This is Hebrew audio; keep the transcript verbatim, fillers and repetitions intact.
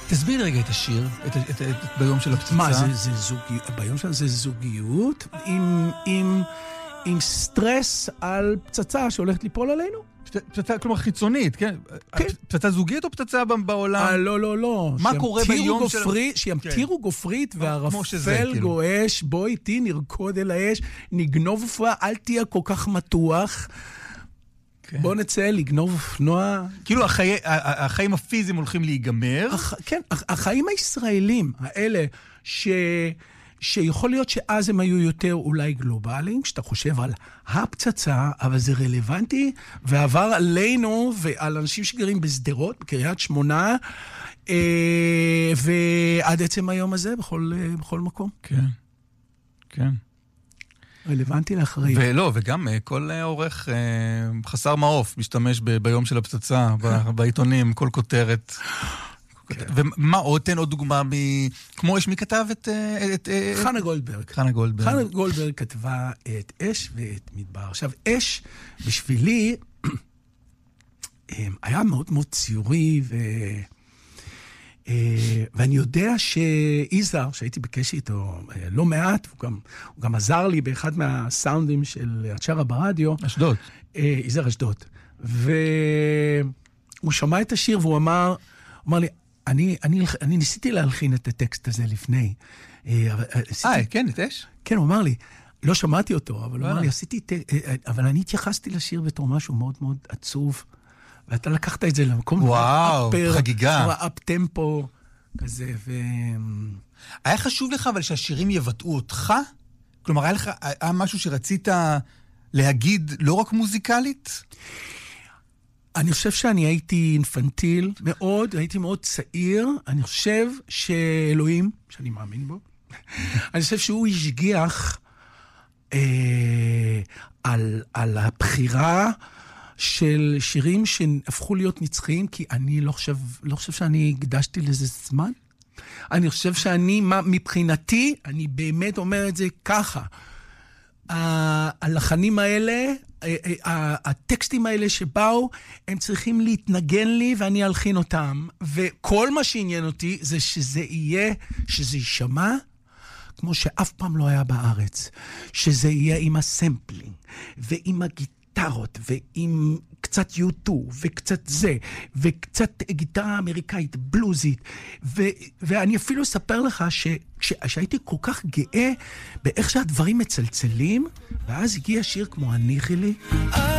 תסביר רגע את השיר, את, את, את, את ביום של הפצצה. מה, זה, זה זוגיות, ביום של זה זוגיות עם, עם, עם סטרס על פצצה שהולכת ליפול עלינו. פצצה, כלומר חיצונית, כן? כן. פצצה זוגית או פצצה בעולם? אה, לא, לא, לא. מה קורה ביום של... שימתירו גופרית כמו והרפל שזה, כאילו. גועש, בוא איתי, נרקוד אל האש, נגנוב אופנוע, אל תהיה כל כך מתוח. כן. בוא נצא, לגנוב אופנוע. כאילו החיי, החיים הפיזיים הולכים להיגמר. הח, כן, החיים הישראלים האלה, ש... שיכול להיות שאז הם היו יותר אולי גלובליים, כשאתה חושב על הפצצה, אבל זה רלוונטי, ועבר עלינו ועל אנשים שגרים בסדרות, בקריית שמונה, אה, ועד עצם היום הזה בכל, בכל מקום. כן, כן. רלוונטי לאחרי. ולא, וגם כל עורך חסר מעוף משתמש ב- ביום של הפצצה, ב- בעיתונים, כל כותרת. ומה עוד? תן עוד דוגמה מ... כמו אש, מי כתב את... את חנה גולדברג. חנה גולדברג. חנה גולדברג כתבה את אש ואת מדבר. עכשיו, אש, בשבילי, היה מאוד מאוד ציורי, ו... ואני יודע שאיזר, שהייתי בקשר איתו לא מעט, הוא גם, הוא גם עזר לי באחד מהסאונדים של הצ'רה ברדיו. אשדוד. איזר אשדוד. והוא שמע את השיר והוא אמר, הוא אמר לי, אני, אני, אני ניסיתי להלחין את הטקסט הזה לפני. אה, כן, את אש? כן, הוא אמר לי, לא שמעתי אותו, אבל הוא אמר לי, עשיתי, אבל אני התייחסתי לשיר בתור משהו מאוד מאוד עצוב, ואתה לקחת את זה למקום. וואו, חגיגה. אפ-טמפו, כזה, ו... היה חשוב לך, אבל שהשירים יבטאו אותך? כלומר, היה לך, היה משהו שרצית להגיד לא רק מוזיקלית? אני חושב שאני הייתי אינפנטיל מאוד, הייתי מאוד צעיר. אני חושב שאלוהים, שאני מאמין בו, אני חושב שהוא השגיח אה, על, על הבחירה של שירים שהפכו להיות נצחיים, כי אני לא חושב, לא חושב שאני הקדשתי לזה זמן. אני חושב שאני, מבחינתי, אני באמת אומר את זה ככה, הלחנים האלה, הטקסטים האלה שבאו, הם צריכים להתנגן לי ואני אלחין אותם, וכל מה שעניין אותי זה שזה יהיה, שזה יישמע כמו שאף פעם לא היה בארץ, שזה יהיה עם הסמפלינג ועם הגיטרות ועם קצת יוטו וקצת זה וקצת גיטרה אמריקאית בלוזית, ו- ואני אפילו אספר לך ש- ש- שהייתי כל כך גאה באיך שהדברים מצלצלים, ואז הגיע שיר כמו הניחי לי